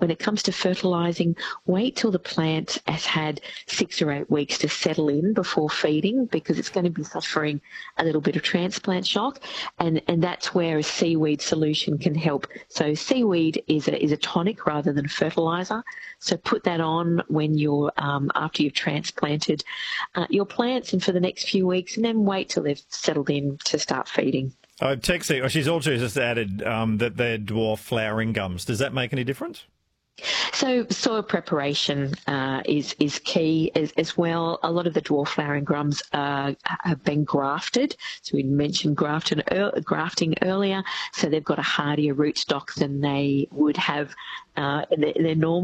when it comes to fertilising, wait till the plant has had 6 or 8 weeks to settle in before feeding, because it's going to be suffering a little bit of transplant shock, and that's where a seaweed solution can help. So seaweed is a tonic rather than a fertiliser. So put that on when you're after you've transplanted your plants and for the next few weeks, and then wait till they've settled in to start feeding. Texie, she's also just added that they're dwarf flowering gums. Does that make any difference? So soil preparation is key as well. A lot of the dwarf flowering gums have been grafted. So we mentioned grafting earlier. So they've got a hardier rootstock than they would have in their normal